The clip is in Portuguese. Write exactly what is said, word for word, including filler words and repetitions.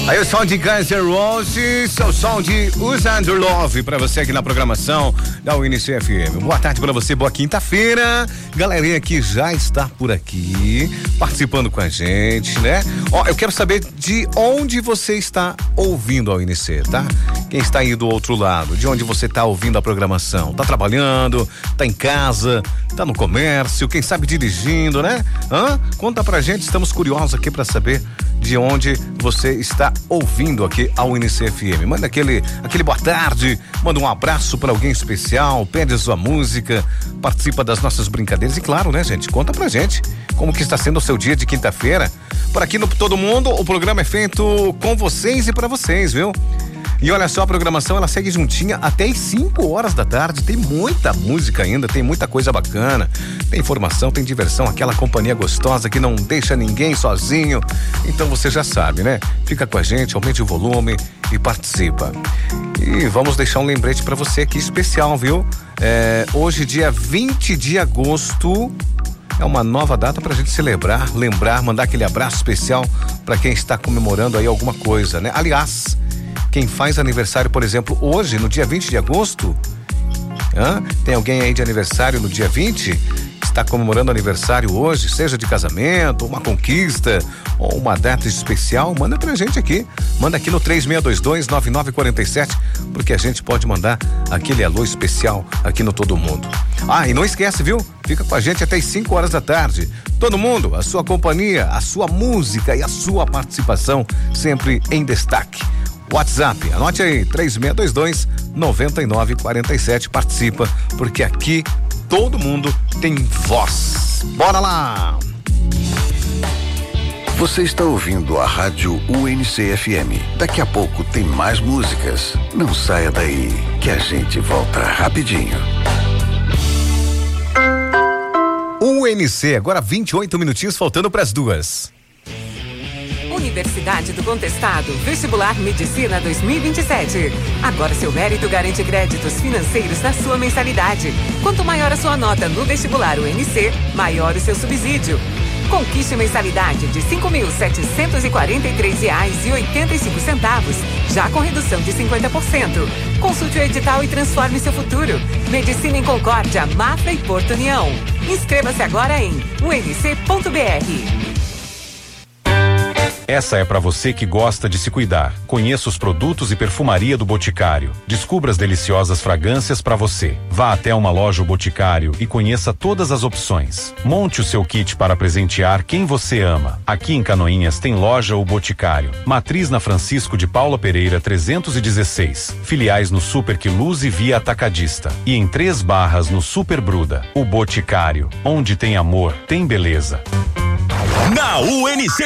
Aí o som de Guns N' Roses, o som de Us Under Love pra você aqui na programação da U N C F M. Boa tarde pra você, boa quinta-feira. Galerinha que já está por aqui, participando com a gente, né? Ó, eu quero saber de onde você está ouvindo a U N C, tá? Quem está aí do outro lado, de onde você está ouvindo a programação? Tá trabalhando, tá em casa, tá no comércio, quem sabe dirigindo, né? Hã? Conta pra gente, estamos curiosos aqui pra saber de onde você está ouvindo aqui a U N C F M. Manda aquele, aquele boa tarde, manda um abraço para alguém especial, pede a sua música, participa das nossas brincadeiras e claro, né, gente, conta pra gente como que está sendo o seu dia de quinta-feira. Por aqui no Todo Mundo, o programa é feito com vocês e para vocês, viu? E olha só, a programação ela segue juntinha até as cinco horas da tarde. Tem muita música ainda, tem muita coisa bacana. Tem informação, tem diversão, aquela companhia gostosa que não deixa ninguém sozinho. Então você já sabe, né? Fica com a gente, aumente o volume e participa. E vamos deixar um lembrete pra você aqui especial, viu? É, hoje, dia vinte de agosto, é uma nova data pra gente celebrar, lembrar, mandar aquele abraço especial pra quem está comemorando aí alguma coisa, né? Aliás, quem faz aniversário, por exemplo, hoje, no dia vinte de agosto, hã? Tem alguém aí de aniversário no dia vinte? Está comemorando aniversário hoje, seja de casamento, uma conquista ou uma data especial, manda pra gente aqui. Manda aqui no três seis dois dois, nove nove quatro sete, porque a gente pode mandar aquele alô especial aqui no Todo Mundo. Ah, e não esquece, viu? Fica com a gente até as cinco horas da tarde. Todo mundo, a sua companhia, a sua música e a sua participação sempre em destaque. WhatsApp, anote aí, três seis dois dois, nove nove quatro sete, participa, porque aqui todo mundo tem voz. Bora lá! Você está ouvindo a Rádio U N C F M. Daqui a pouco tem mais músicas. Não saia daí, que a gente volta rapidinho. U N C, agora vinte e oito minutinhos faltando para as duas. Universidade do Contestado, Vestibular Medicina dois mil e vinte e sete. Agora seu mérito garante créditos financeiros na sua mensalidade. Quanto maior a sua nota no vestibular U N C, maior o seu subsídio. Conquiste mensalidade de cinco mil setecentos e quarenta e três reais e oitenta e cinco centavos, já com redução de cinquenta por cento. Consulte o edital e transforme seu futuro. Medicina em Concórdia, Mafra e Porto União. Inscreva-se agora em u n c ponto b r. Essa é para você que gosta de se cuidar. Conheça os produtos e perfumaria do Boticário. Descubra as deliciosas fragrâncias para você. Vá até uma loja o Boticário e conheça todas as opções. Monte o seu kit para presentear quem você ama. Aqui em Canoinhas tem loja o Boticário. Matriz na Francisco de Paula Pereira trezentos e dezesseis. Filiais no Super Quiluz e Via Atacadista. E em Três Barras no Super Bruda. O Boticário. Onde tem amor, tem beleza. Na U N C